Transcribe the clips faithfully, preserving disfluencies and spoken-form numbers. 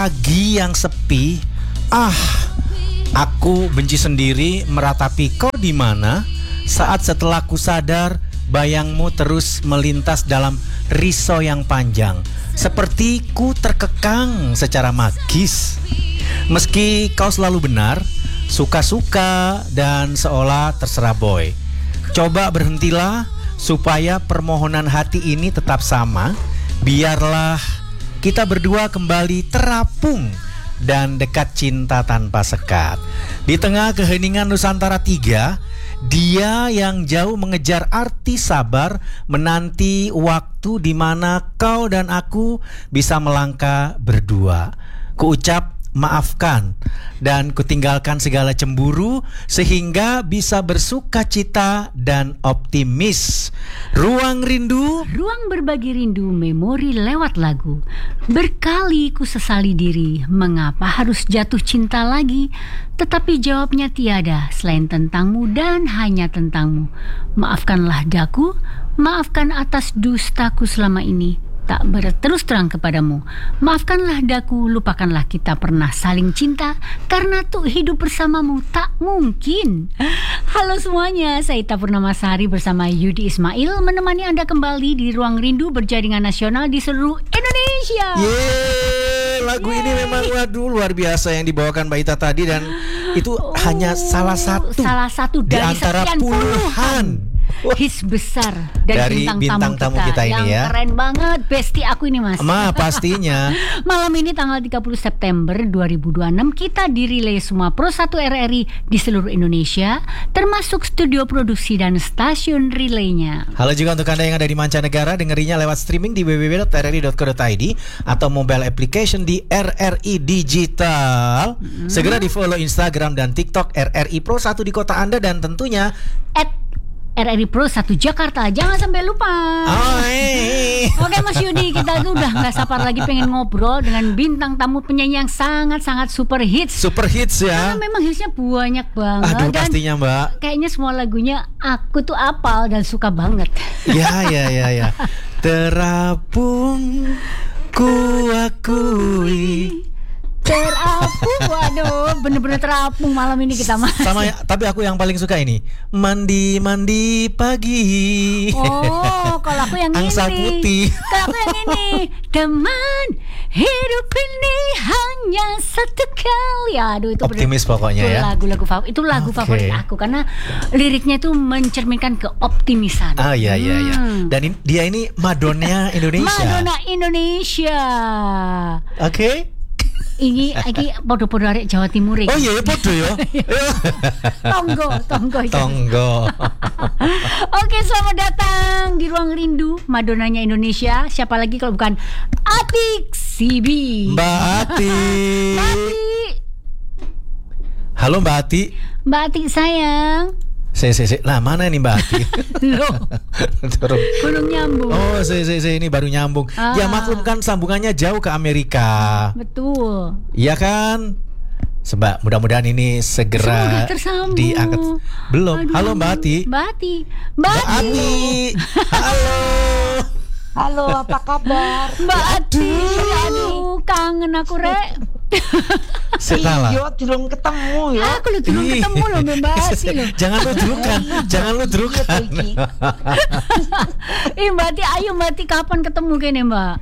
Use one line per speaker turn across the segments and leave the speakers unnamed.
Pagi yang sepi, ah, aku benci sendiri meratapi kau di mana saat setelah ku sadar bayangmu terus melintas dalam risau yang panjang, seperti ku terkekang secara magis. Meski kau selalu benar, suka-suka dan seolah terserah boy. Coba berhentilah supaya permohonan hati ini tetap sama. Biarlah kita berdua kembali terapung dan dekat cinta tanpa sekat. Di tengah keheningan Nusantara tiga, dia yang jauh mengejar arti sabar, menanti waktu di mana kau dan aku bisa melangkah berdua. Kuucap maafkan dan kutinggalkan segala cemburu sehingga bisa bersuka cita dan optimis. Ruang rindu,
ruang berbagi rindu, memori lewat lagu. Berkali ku sesali diri, mengapa harus jatuh cinta lagi? Tetapi jawabnya tiada selain tentangmu dan hanya tentangmu. Maafkanlah daku, maafkan atas dustaku selama ini tak berterus terang kepadamu. Maafkanlah daku, lupakanlah kita pernah saling cinta, karena tuh hidup bersamamu tak mungkin. Halo semuanya, saya Ita Purnamasari bersama Yudi Ismail menemani Anda kembali di Ruang Rindu berjaringan nasional di seluruh Indonesia.
Yeay, lagu Yeay. Ini memang waduh luar biasa yang dibawakan Mbak Ita tadi, dan itu oh, hanya salah satu
salah satu dari
di antara
sekian puluhan hits besar dari, dari bintang, bintang tamu, tamu kita, kita ini ya. Keren banget, bestie aku ini mas.
Ma pastinya.
Malam ini tanggal tiga puluh September dua ribu dua puluh enam kita dirilai semua Pro satu R R I di seluruh Indonesia, termasuk studio produksi dan stasiun relaynya.
Halo juga untuk Anda yang ada di mancanegara, dengerinya lewat streaming di w w w dot r r i dot co dot i d atau mobile application di R R I Digital. Hmm. Segera di follow Instagram dan TikTok R R I Pro satu di kota Anda, dan tentunya
at R R I Pro satu Jakarta. Jangan sampai lupa.
Oh, hey.
Oke Mas Yudi, kita tuh udah gak sabar lagi pengen ngobrol dengan bintang tamu penyanyi yang sangat-sangat super hits.
Super hits ya.
Karena memang hitsnya banyak banget.
Aduh,
dan
pastinya Mbak.
Kayaknya semua lagunya aku tuh apal dan suka banget.
Ya ya ya ya. Terapung ku akui.
Terapung, waduh, bener-bener terapung malam ini kita mas.
Sama ya, tapi aku yang paling suka ini mandi-mandi pagi.
Oh, kalau aku yang
Angsa
ini.
Putih.
Kalau aku yang ini, teman hidup ini hanya satu kali. Aduh, itu
optimis bener, pokoknya
itu
ya.
Lagu-lagu favorit, itu lagu okay. favorit aku karena liriknya itu mencerminkan keoptimisan.
Ah iya iya iya. Hmm. Dan in, dia ini Madonna Indonesia.
Madonna Indonesia.
Oke. Okay.
Ini iki podo-podo arek Jawa Timur iki.
Oh iya ya podo ya.
Tonggo, tonggo.
Tonggo.
Oke, selamat datang di Ruang Rindu Madonnanya Indonesia. Siapa lagi kalau bukan Atik Sibi.
Mbak Ati.
Mbak Ati.
Halo Mbak Ati.
Mbak Ati sayang.
Saya saya lah mana nih Mbak Ati?
Loh. Belum nyambung.
Oh, saya saya saya ini baru nyambung. Ah. Ya maklum kan sambungannya jauh ke Amerika.
Betul.
Iya kan? Sebab mudah-mudahan ini segera diangkat. Belum. Aduh. Halo Mbak Ati.
Mbak Ati. Mbak,
Mbak Ati. Ati. Halo.
Halo, apa kabar?
Mbak Ati. Aduh, kangen aku rek.
Iya, belum ketemu ya.
Aku lu belum ketemu loh Mbak Ati loh.
Jangan lu drukan, jangan lu drukan.
Ih Mbak Ati, ayo Mbak Ati kapan ketemu kene Mbak?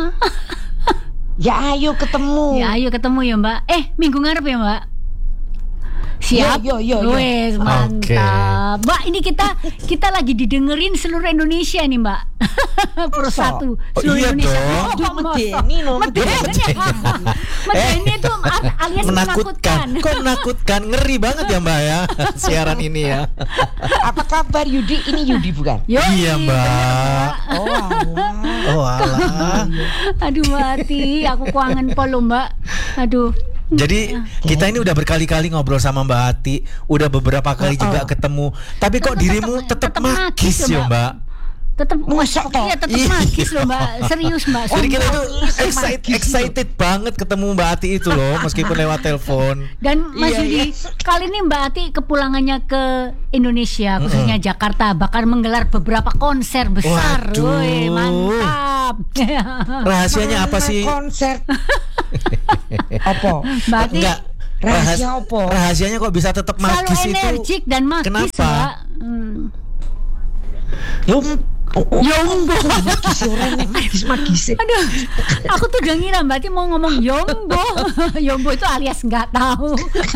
Ya ayo ketemu.
Ya ayo ketemu ya Mbak. Eh minggu ngarep ya Mbak. Siap.
Yo yo yo.
Wes mantap. Okay. Mbak, ini kita kita lagi didengerin seluruh Indonesia nih, Mbak. Pro satu seluruh
oh, iya
Indonesia.
Oh, Medeni no.
Medeni. Medeni itu alias menakutkan.
Kok menakutkan? Ngeri banget ya, Mbak ya. Siaran ini ya.
Apa kabar Yudi? Ini Yudi bukan?
Yoi,
iya, Mbak.
Oh, alah.
Oh, alah.
Aduh, Mbak Ati, aku kangen polo, Mbak. Aduh.
Jadi kita ini udah berkali-kali ngobrol sama Mbak Ati, udah beberapa kali juga ketemu. Tapi kok dirimu tetap magis ya Mbak?
Tetap masak toh. Iya tetap magis loh Mbak. Serius Mbak.
Jadi kita itu excited, excited banget ketemu Mbak Ati itu loh, meskipun lewat telepon.
Dan Mas Yudi, kali ini Mbak Ati kepulangannya ke Indonesia, khususnya Jakarta, bakal menggelar beberapa konser besar.
Waduh.
Woy, mantap. jawab.
Rahasianya apa sih?
Konser. Apa?
Berarti
Enggak.
Rahasia apa?
Rahasianya kok bisa tetap
selalu
magis itu?
energik dan magis,
Kenapa?
Mbak. Hmm.
Yum. Oh, oh.
Yombo.
Magis orang nih, magis-magis.
Aduh, aku tuh udah ngira Mbak Ti mau ngomong Yombo. Yombo itu alias nggak tahu.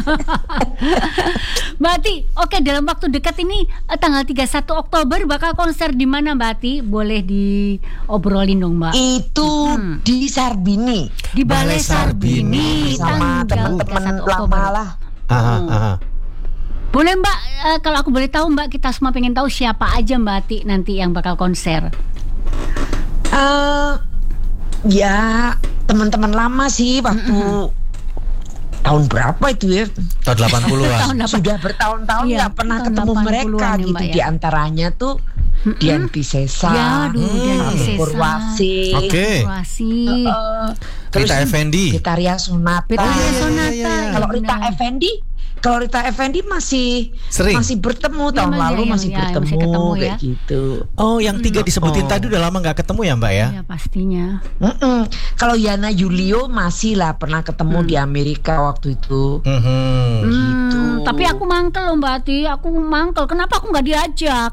Mbak Ti, oke dalam waktu dekat ini eh, tanggal tiga puluh satu Oktober bakal konser di mana Mbak Ti? Boleh diobrolin dong Mbak.
Itu
Hmm.
di Sarbini
Di Balai
Balai
Sarbini
Sarbini.
sama
tanggal
teman-teman
tiga puluh satu
lama
Oktober.
lah.
Aha, aha.
Boleh Mbak, eh, kalau aku boleh tahu Mbak, kita semua pengen tahu siapa aja Mbak Ti nanti yang bakal konser.
Eh, ya teman-teman lama sih waktu tahun berapa itu ya?
Tahun delapan puluhan.
Tahun delapan-
Sudah bertahun-tahun
Iya,
nggak pernah
tahun
ketemu
delapan
mereka
puluhan ya,
gitu.
Mbak, ya.
Di antaranya tuh Dian Piscesa,
Ya, aduh, Dian
Abi
Piscesa.
Purwasih,
Oke.
Situasi.
eh, terus
Rita Effendi.
Gitaria Sonata.
Rita
Oh, iya, iya,
Sonata.
iya, iya.
Kalau
ya
Rita
benar.
Effendi, kalau Rita Effendi masih
Sering.
masih bertemu
Iya,
tahun
Mas,
lalu
ya,
masih
ya,
bertemu
masih ketemu
kayak
ya.
gitu.
Oh, yang tiga disebutin
Oh.
tadi udah lama nggak ketemu ya Mbak ya?
Ya pastinya.
Mm-mm. Kalau Yana Julio masih lah pernah ketemu
Hmm.
di Amerika waktu itu.
Mhm.
Gitu.
Hmm, tapi aku mangkel loh Mbak Ti, aku mangkel. Kenapa aku nggak diajak?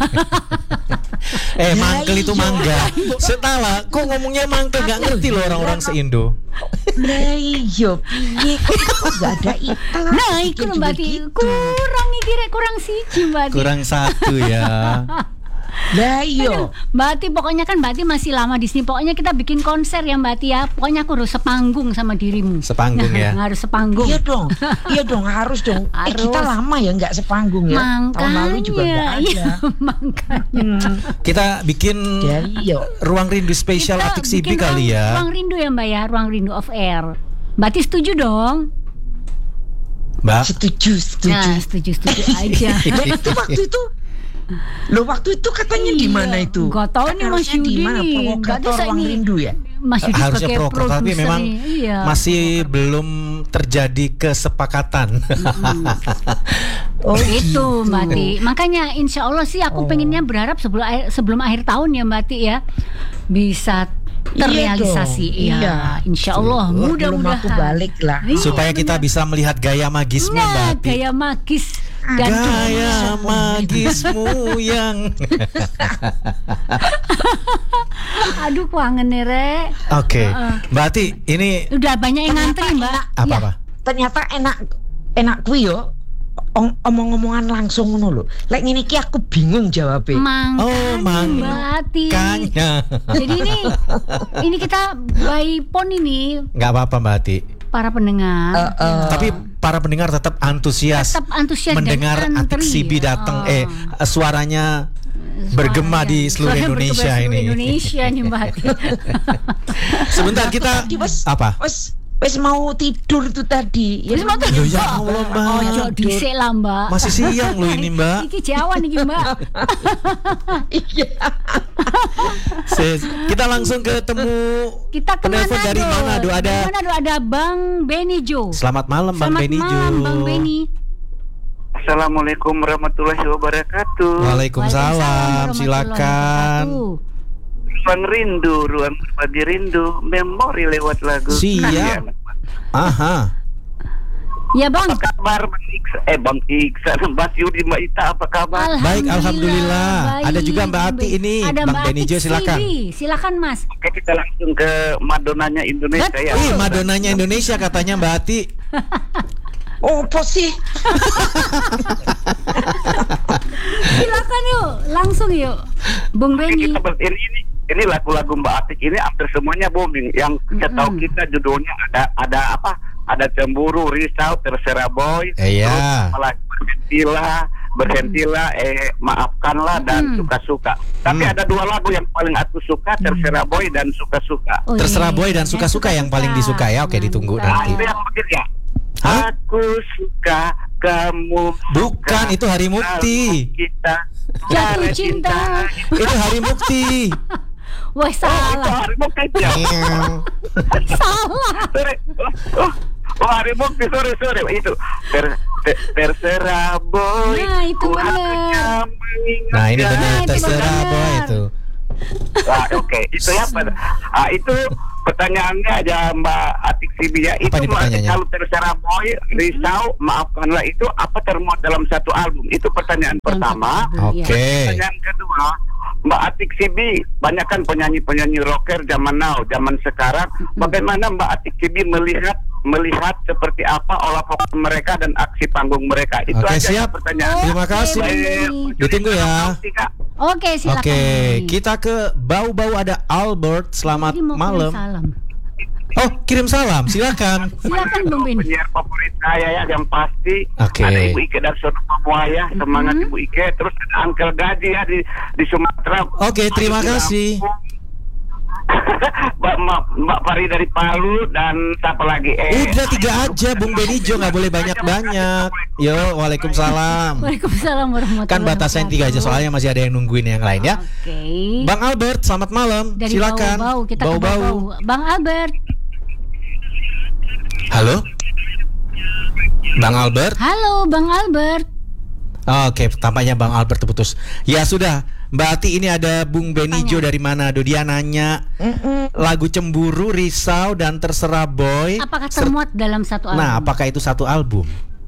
Eh,
Ya,
mangkel itu
iya.
mangga. Setala, kok ngomongnya mangkel nggak ngerti loh orang-orang se-Indo.
Lah iya, piye kok gak ada iklan.
Nah, itu
bikin
loh Mbak
juga
Ti.
gitu.
Kurang nih kira kurang siji Mbak Ti.
Kurang satu ya.
Lah iya.
Mbak Ti, pokoknya kan Mbak Ti masih lama di sini. Pokoknya kita bikin konser ya Mbak Ti ya. Pokoknya aku harus sepanggung sama dirimu.
Sepanggung ya.
Harus sepanggung.
Iya dong, iya dong harus dong. Eh
Harus.
kita lama ya nggak sepanggung ya.
Makanya,
Tahun lalu juga nggak ada.
iya, makanya.
Hmm.
Kita bikin
Ya iya.
ruang rindu spesial
Kita
Atik Sibi
bikin
kali
ruang,
ya.
Ruang rindu ya Mbak ya, ruang rindu off air. Mbak Ti setuju dong?
Mbak.
Setuju, setuju.
Nah, setuju setuju aja.
Dan itu waktu itu Loh waktu itu katanya di mana itu?
Nggak tahu
Kan
nih, Mas
harusnya di
Yudi
mana?
nih.
Provokator
Nggak bisa
ruang
ini.
rindu ya?
Mas Yudi
Harusnya
sebagai
proker tapi
produser
memang
nih. Iya.
masih belum terjadi kesepakatan.
Oh
Itu Mbak Ti. Makanya insya Allah sih aku
Oh.
pengennya berharap sebelum akhir- sebelum akhir tahun ya Mbak Ti ya bisa terrealisasi.
Iya dong,
Iya,
iya.
insya Allah
Belum
mudah-mudahan.
aku balik lah.
Iya,
Supaya kita
benar.
bisa melihat gaya magismu
Nah,
Mbak Ati.
gaya magis dan
Gaya magismu yang
aduh kangen nih Rek.
Oke,
Heeh.
Mbak Ati, ini
Udah banyak yang ngantri Mbak. Iya.
apa-apa?
Ternyata enak enak kuwi yo. Ong- Omong-omongan langsung ngono lho. Lek ngene iki aku bingung jawabnya.
Makanya
Oh, mang-
Mbak Ati.
Kanya.
Jadi ini ini kita by phone ini
Nggak apa-apa Mbak Ati.
para pendengar.
Eh, eh.
Tapi para pendengar tetap antusias
Tetap antusias dan
mendengar
antri.
Atik Sibi datang.
Oh.
Eh, suaranya bergema di seluruh
Suaranya
Indonesia
bergema di seluruh
ini.
Indonesia nih Mbak Ati.
Sebentar kita
Tadi wes
apa?
wes wes mau tidur itu tadi.
Wis mau
Loh, ya Allah, Mbak.
Ojo dhisik lah Mbak.
Masih siang loh ini Mbak.
Iki jawan iki Mbak.
Iya.
Ses- Kita langsung ketemu
Kita ke
penelpon
Manado.
dari Manado. Ada
Di Manado ada Bang Beni Jo.
Selamat malam Bang
Selamat
Beni Jo.
malam Bang Beni.
Assalamualaikum warahmatullahi wabarakatuh.
Waalaikumsalam.
Waalaikumsalam
Silakan.
warahmatullahi
Ruang rindu, ruang berbagi rindu, memori lewat lagu.
Siap. Aha.
Ya Bang.
Apa kabar Bang Iksan? Eh Bang Iksan, Mas Yudi, Mbak Ita, apa kabar?
Baik, alhamdulillah. Ada juga Mbak Ati ini.
Ada
Bang
Mbak
Beni
Ati
Jo, silakan.
Sibi. Silakan Mas.
Oke, kita langsung ke Madonanya Indonesia
Betul.
ya.
Ih, Madonanya Indonesia katanya Mbak Ati.
Oh, apa sih?
Silakan yuk, langsung yuk. Bung
Oke,
Beni.
kita ber- ini, ini ini lagu-lagu Mbak Atik ini hampir semuanya booming. Yang kita tahu kita judulnya ada ada apa? Ada cemburu, risau, terserah boy.
Eh, iya.
Terus malah berhentilah, berhentilah, eh maafkanlah dan
Hmm.
suka-suka. Tapi
Hmm.
ada dua lagu yang paling aku suka, terserah boy dan suka-suka.
Oh,
Terserah
iya.
boy dan suka-suka yang paling disuka ya. Oke, ditunggu
Mantap.
Nah,
nanti.
itu yang begini ya.
Hah?
Aku suka, kamu
Bukan,
suka,
itu Hari Mukti.
kalau kita
Jatuh
cara
cinta.
Itu Hari Mukti.
Wah
Oh, itu
salah.
Hari Mukti ya.
Salah.
Sorry. Oh, oh, oh, Hari Mukti, sorry, sorry. Itu ter, ter- terserah boy.
Nah, itu
ku
bener.
hanya mengingatkan.
Nah, ini benar
Nah, itu
terserah
benar.
boy itu.
Nah, oke, okay. Itu ya. Ah, itu pertanyaannya aja Mbak Atik Sibi ya. Itu kalau terserah boy, risau, maafkanlah itu apa termuat dalam satu album? Itu pertanyaan pertama.
Oke. Okay.
Pertanyaan kedua, Mbak Atik Sibi banyak kan penyanyi-penyanyi rocker zaman now, zaman sekarang. Bagaimana Mbak Atik Sibi melihat melihat seperti apa olah vokal mereka dan aksi panggung mereka? Itu
Oke,
aja
siap.
pertanyaan.
Terima kasih. Ditunggu ya.
Oke, silakan.
Oke, kita ke Bau-Bau ada Albert. Selamat
Jadi mau
malam.
kirim salam.
Oh, kirim salam. Silakan.
Silakan Bung Ben.
Penyiar favorit saya ya yang pasti.
Oke.
Ada Ibu Ike Darsono Pamuaya, semangat
Mm-hmm.
Ibu Ike. Terus ada Uncle Gaji ya di di Sumatera.
Oke, terima
Ada di
kasih.
Lampung. Mbak, Mbak, Mbak Pari dari Palu dan siapa lagi? Eh,
Udah tiga aja, Bung Benijo, nggak boleh banyak-banyak. Yo, waalaikumsalam.
Waalaikumsalam warahmatullahi
Kan batasan tiga aja, soalnya masih ada yang nungguin yang lain ya.
Oke.
Bang Albert, selamat malam.
Dari
Silakan.
Bau-Bau kita
Bau-Bau.
ke Bau-Bau. Bang Albert.
Halo. Bang Albert.
Halo Bang Albert.
Oke, tampaknya Bang Albert terputus. Ya sudah, Mbak Ati, ini ada Bung Benijo dari Manado. Dia nanya lagu Cemburu, Risau, dan Terserah Boy.
Apakah termuat dalam satu album?
Nah, apakah itu satu album?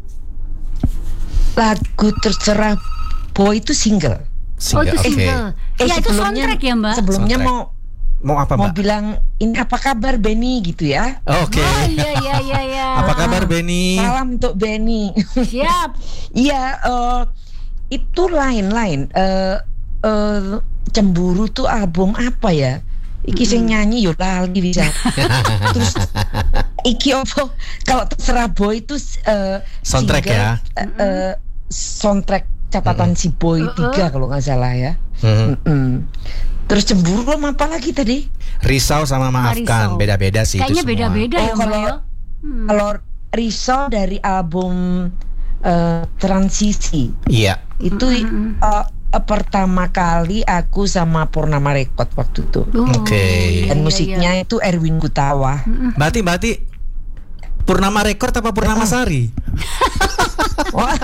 Lagu Terserah Boy itu single.
Oh, itu
Oke.
single.
Eh,
Ya itu soundtrack ya Mbak?
Sebelumnya
Soundtrack.
mau
Mau apa,
mau
Mbak?
bilang ini apa kabar Benny gitu ya.
Oke.
Oh iya iya iya iya.
Apa kabar Benny?
Salam untuk Benny.
Siap.
Iya, eh, itu lain-lain. Eh, eh, Cemburu tuh album apa ya? Iki sing nyanyi yo lali bisa. Terus iki opo? Kalau Terserah Boy itu eh,
Soundtrack
single,
ya?
eh, eh, soundtrack catatan si Boy tiga kalau nggak salah ya.
Mhm.
Mm-mm. Terus Cemburu sama apa lagi tadi?
Risau sama Maafkan,
Risau.
beda-beda sih
Kayaknya
itu semua.
beda-beda ya
Oh,
Mbak
kalau-
ya. Hmm.
Kalau Risau dari album eh, Transisi
Iya.
itu
Mm-mm.
eh, eh, pertama kali aku sama Purnama Record waktu itu.
Oh,
Oke.
iya,
Dan
iya,
musiknya itu Erwin Gutawa.
Berarti berarti Purnama Record apa Purnama Sari?
Wah.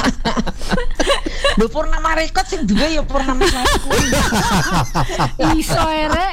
Lho Purnama Record sing duwe ya Purnama Sari.
iya. Iso ere.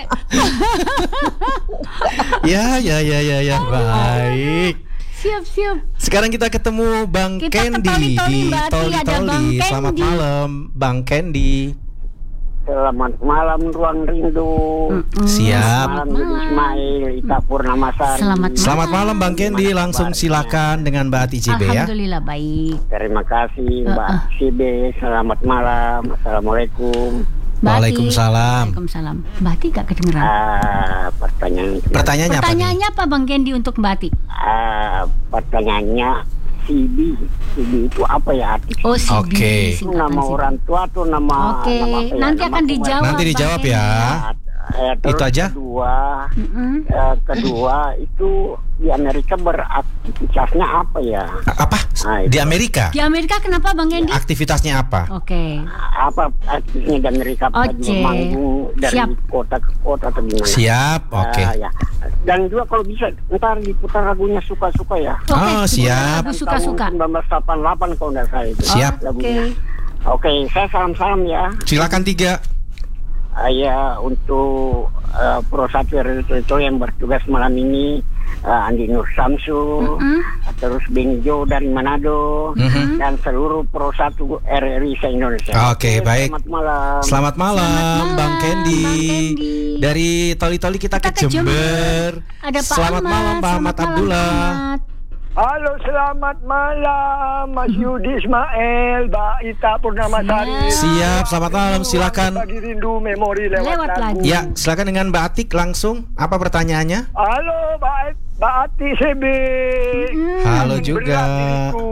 Ya, ya, ya, ya, ya. Baik.
Siap siap.
Sekarang kita ketemu Bang
Kita ke
Candy
Toli-Toli,
di
Mbak Ati, ada Bang
Toli-Toli. Selamat
Candy.
malam, Bang Candy.
Selamat malam Ruang Rindu.
Mm-mm.
Siap.
Malam Yudi Ismail, Ita Purnamasari.
Selamat malam.
Selamat malam Bang Candy.
Gimana
Langsung
kabarnya?
silakan dengan Mbak Ati C B ya.
Alhamdulillah baik.
Terima kasih Mbak
Uh-uh.
Sibe. Selamat malam. Assalamualaikum.
Mbak Ati.
Waalaikumsalam.
Waalaikumsalam. Mbak Ati gak kedengeran.
Ah, pertanyaan
Pertanyaannya apa nih?
Pertanyaannya apa Bang Candy untuk Mbak Ati?
Ah, pertanyaannya C B. C B itu apa ya arti?
Oh si
Oke.
Itu nama orang tua atau nama
Oke,
nama apa ya?
nanti
Nama
akan
pemain.
dijawab.
Nanti
Bang
dijawab
Candy.
ya.
Eh, terus
Itu aja?
Kedua,
Mm-mm.
eh, kedua itu di Amerika beraktivitasnya apa ya?
A- Apa?
Nah, itu.
Di Amerika?
Di Amerika kenapa Bang Candy?
Aktivitasnya apa?
Oke.
Apa aktifnya di Amerika? Apa
Oke.
juga manggung dari
Siap.
kota ke kota atau gimana?
Siap, oke.
Ah, ya. Dan juga kalau bisa ntar diputar lagunya suka-suka ya.
Oke.
Oh, siap.
Lagu suka-suka.
Tahun seribu sembilan ratus delapan puluh delapan kalau nggak salah itu.
Siap.
Oke.
Lagunya. Oke, saya salam-salam ya.
Silakan tiga.
Ah, ya untuk uh, Pro satu R itu yang bertugas malam ini, uh, Andi Nur Samsu,
Mm-mm.
terus Benjo dari Manado,
Mhm.
dan seluruh Pro satu R R I se-Indonesia.
Oke, baik.
Selamat malam.
Selamat malam,
Selamat
Bang
malam,
Candy.
Bang Candy.
Dari Toli-Toli kita,
Kita
ke
ke
Jember.
Ada Pak
Selamat
Ahmad.
malam, Pak Ahmad
Selamat malam,
Abdullah.
Pak Ahmad.
Halo, selamat malam Mas Yudi Ismail, Mbak Ita Purnamasari.
Siap, selamat malam. Silakan.
Bagi rindu memori lewat,
Lewat
lagu.
lagu.
Ya, silakan dengan Mbak Atik langsung. Apa pertanyaannya?
Halo, Mbak Mbak Ati C B.
Mm.
Halo juga.
Berat diriku.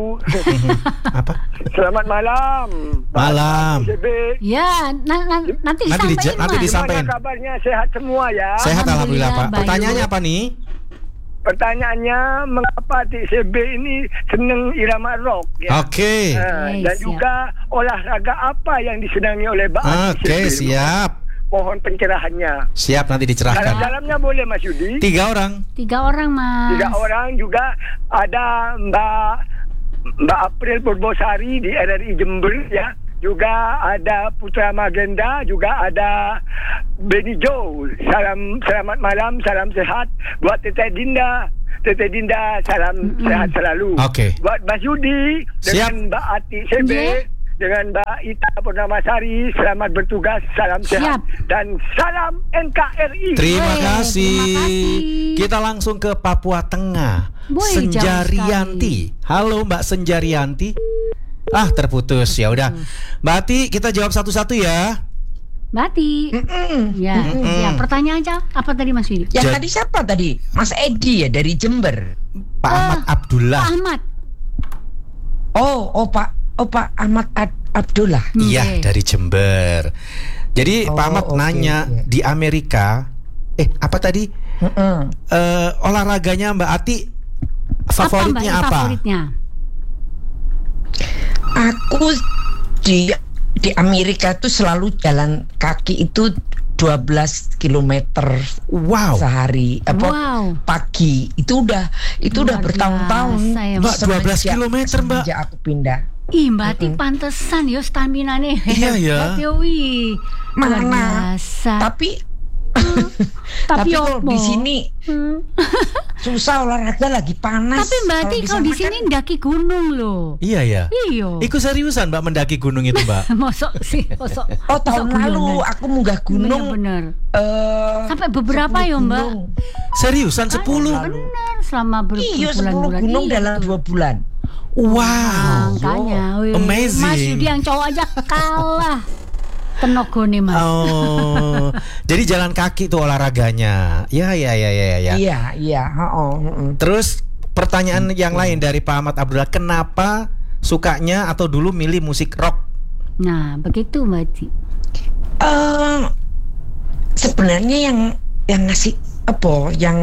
Apa?
Selamat malam. Mbak
Malam.
Ati C B.
Ya, na- na- nanti
Nanti dija-
disampaikan
nanti
Mas.
disa- Sampaikan.
Gimana kabarnya? Sehat semua ya.
Sehat alhamdulillah, Pak.
Alhamdulillah,
Pertanyaannya
baik.
apa nih?
Pertanyaannya, mengapa Ati C B ini seneng irama rock ya?
Oke.
Nah,
Oke,
dan
siap.
juga olahraga apa yang disenangi oleh Mbak Ati C B?
Oke, siap.
Mohon pencerahannya.
Siap, nanti dicerahkan.
Dalam-dalamnya boleh Mas Yudi.
Tiga orang.
Tiga orang Mas.
Tiga orang juga ada Mbak Mbak April Purbosari di R R I Jember ya. juga ada Putra Magenda, juga ada Benny Joe. Salam selamat malam, salam sehat buat Teteh Dinda. Teteh Dinda, salam mm-hmm. sehat selalu.
Oke. Okay.
Buat Mas Yudi dengan Mbak Ati Sebe, yeah. dengan Mbak Ita Purnamasari, selamat bertugas, salam sehat. Siap. Dan salam N K R I.
Terima kasih. Terima kasih. Kita langsung ke Papua Tengah. Boy, Senjarianti. Halo Mbak Senjarianti. Ah, terputus. Ya udah. Mbak Ati, kita jawab satu-satu ya.
Mbak Ati. Ya, Mm-mm. ya, pertanyaan aja. Apa tadi Mas Yudi?
Yang Jad... tadi siapa tadi? Mas Edi ya dari Jember.
Pak uh, Ahmad Abdullah.
Pak Ahmad.
Oh, oh Pak, oh Pak Ahmad Ad- Abdullah.
Iya, okay. dari Jember. Jadi oh, Pak Ahmad okay, nanya okay. di Amerika, eh apa tadi? Uh, olahraganya Mbak Ati favoritnya apa? Mbak,
apa? Favoritnya?
Aku di di Amerika tuh selalu jalan kaki itu dua belas kilometer
wow.
sehari apa
wow.
pagi. Itu udah itu Luar udah bertahun-tahun
Mbak, dua belas kilometer Mbak.
Sejak aku pindah.
Ih Mbak Ati mm-hmm. pantesan yo stamina nih.
Iya ya.
Mana? Tapi Hmm, tapi, tapi kalau di sini hmm. susah olahraga lagi panas.
Tapi Mbak Ati kalau di sini kan... mendaki gunung loh.
Iya ya.
Iyo.
Ikut seriusan Mbak mendaki gunung itu Mbak?
Mosok sih, mosok.
Oh tahun mosok lalu gunung, aku munggah gunung.
Bener-bener.
Uh,
Sampai beberapa ya Mbak.
Seriusan sepuluh?
Bener, selama berbulan-bulan.
Iya sepuluh gunung
iya,
dalam dua bulan.
Wow.
Makanya.
Oh, amazing.
Mas Yudi yang cowok aja kalah. Tenaga nih Mas.
Oh, jadi jalan kaki tuh olahraganya. Ya ya ya ya ya.
Iya iya. Oh, oh.
Terus pertanyaan hmm. yang lain dari Pak Ahmad Abdullah, kenapa sukanya atau dulu milih musik rock?
Nah, begitu Mbak Ati.
Uh, sebenarnya yang yang ngasih apa? Yang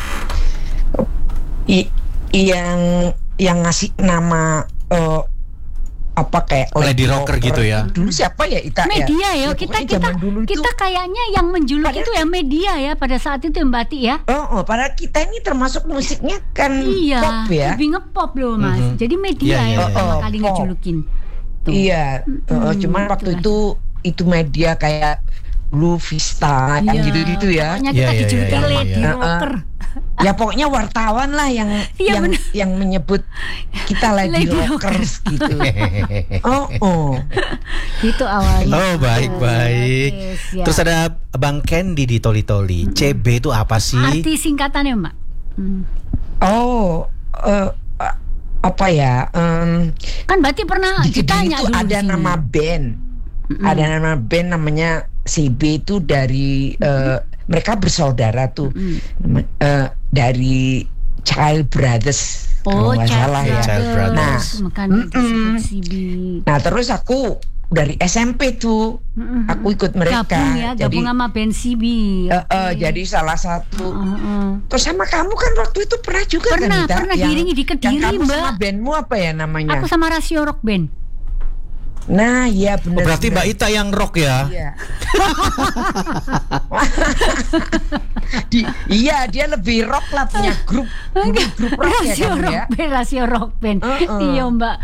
i, yang yang ngasih nama uh, apa kayak
lady rocker gitu ya.
Dulu siapa ya Ita
media
ya?
ya, kita kita kita kayaknya yang menjuluk pada, itu ya media ya pada saat itu Mbak Ati ya.
Oh, oh, padahal kita ini termasuk musiknya kan
iya,
pop ya.
Lebih ngepop loh Mas. Mm-hmm. Jadi media yeah, yeah, yang pertama yeah. kali oh, ngejulukin. Tuh.
Iya, mm-hmm. uh, cuman waktu itu itu media kayak Blue Vista kan yeah. gitu-gitu ya.
Pokoknya kita yeah, dijulukin yeah, yeah, lady yeah. rocker. Uh, uh,
ya pokoknya wartawan lah yang ya, yang bener. yang menyebut kita lady, lady rockers rocker. Gitu. Oh oh.
Itu awalnya.
Oh baik baik. Yes, ya. Terus ada Bang Candy di Toli Toli. Mm-hmm. C B itu apa sih?
Arti singkatannya Mbak. Mm.
Oh uh, uh, apa ya? Um,
kan berarti pernah ditanya
itu ada sini. Nama band. Mm-hmm. Ada nama band namanya C B itu dari uh, mereka bersaudara tuh mm. uh, dari Child Brothers
oh,
kalau nggak salah ya.
Child Brothers.
Nah, C B.
Nah terus aku dari S M P tuh mm-hmm. aku ikut mereka.
Gabung ya, jadi, gabung sama band C B.
Uh, uh, okay. Jadi salah satu. Uh-uh. Terus sama kamu kan waktu itu pernah juga
pernah,
kan?
Pernah diiringi di Kediri
Mbak. Kamu sama bandmu apa ya namanya?
Aku sama Rasio Rock Band.
Nah, iya benar.
Oh, berarti bener. Mbak Ita yang rock ya?
Iya. Di, iya, dia lebih rock lah, punya grup grup, grup rock
rasio
ya kamu
rock
ya.
Band, rasio rock band. Uh-uh. Iya, Mbak.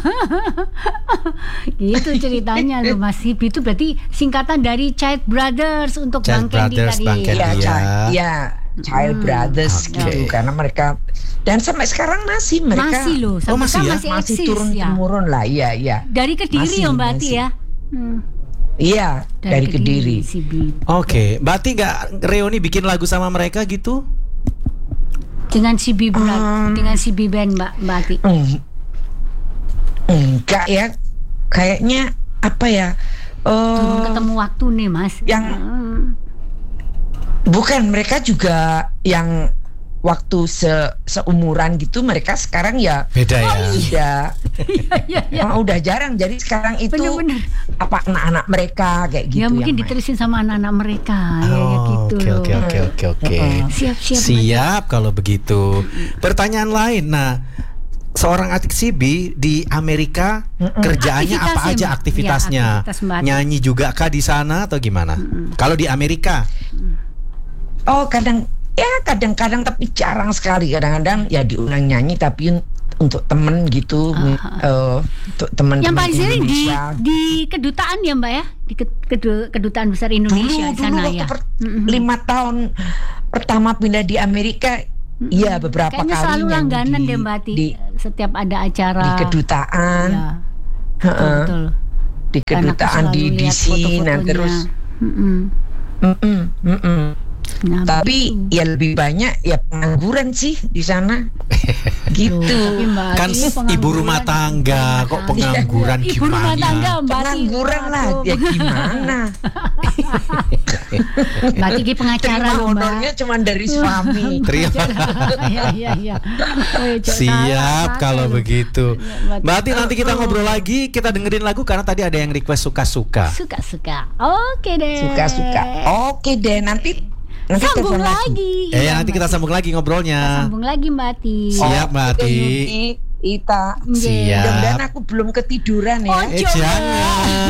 Gitu ceritanya loh, Mas Hip. Itu berarti singkatan dari Child Brothers untuk Child Bang Candy tadi.
Bang Candy,
ya.
ya.
Iya, Child hmm. Brothers okay. gitu karena mereka dan sampai sekarang masih mereka
masih loh,
oh, masih, ya?
masih, masih turun temurun ya. lah, iya iya.
Dari Kediri ya Mbak Ati ya. Hmm.
Iya, dari, dari Kediri.
Kediri.
Oke, okay. Mbak Ati nggak reuni bikin lagu sama mereka gitu?
Dengan C B um, dengan C B band Mbak Mbak Ati.
Mm, enggak ya, kayaknya apa ya?
Uh, ketemu waktu nih Mas.
Yang hmm. bukan mereka juga yang waktu se seumuran gitu, mereka sekarang ya
beda ya.
Oh, udah
ya, ya.
Oh, udah jarang. Jadi sekarang itu bener-bener. Apa anak-anak mereka kayak gitu.
Ya mungkin diterusin sama anak-anak mereka oh, ya, ya gitu.
Oke oke oke oke oke.
Siap siap.
Siap kalau begitu. Pertanyaan lain. Nah, seorang Atik Sibi di Amerika Mm-mm. kerjaannya apa aja aktivitasnya? Ya, aktivitas nyanyi juga kah di sana atau gimana? Mm-mm. Kalau di Amerika?
Oh, kadang ya kadang-kadang tapi jarang sekali. Kadang-kadang ya diundang nyanyi tapi untuk temen gitu, uh, uh, untuk teman-teman
yang paling sering di
Indonesia.
di kedutaan ya Mbak ya, di ke- kedu- kedutaan besar Indonesia
Dulu,
di sana
dulu
ya.
waktu per- lima tahun pertama pindah di Amerika, iya beberapa
Kayaknya
kali
selalu
nyanyi
langganan
di,
deh Mbak Ati,
di,
setiap ada acara
di kedutaan,
ya,
Heeh.
betul.
di
Karena aku
kedutaan
selalu
di D
lihat
C, nah
foto-fotonya.
terus,
Mm-mm.
mm-mm, mm-mm.
Nah,
tapi
begitu.
ya lebih banyak ya pengangguran sih di sana, gitu.
Tapi Mbak
Kan
Ati
ibu
pengangguran,
rumah tangga
rumah
kok
tangga.
pengangguran
Ibu rumah
gimana?
tangga Mbak Ati.
Pengangguran lah,
Waduh.
ya gimana?
Mbak Ati ki pengacara
Terima
loh Mbak.
honornya cuma dari suami.
Terima.
Iya iya iya. Weh, Cok,
Siap
salah,
kalau
salah.
begitu.
Iya,
Mbak Ati, nanti kita ngobrol lagi, kita dengerin lagu karena tadi ada yang request suka-suka.
Suka-suka. Oke deh.
Suka-suka. Oke deh, nanti nanti
Sambung
telepon
lagi.
Ya, ya
Iya,
nanti
Mbak
kita
Ati.
sambung lagi
Kita
ngobrolnya.
sambung lagi Mbak Ati.
Siap, Mbak
Oke,
Ati.
Yudi, Ita.
Nggih.
Siap.
Mudah-mudahan aku belum ketiduran ya.
Oh,
Eh
Coba.
jangan.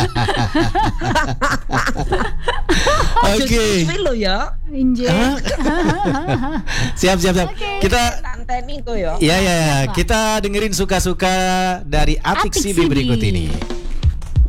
Oke.
Susui lo ya.
Inje.
Hah? Siap siap siap.
Oke.
Kita
Tanteni tuh ya.
ya ya ya. Kita dengerin suka-suka dari Atik
Atik
Sibi
Sibi.
berikut ini.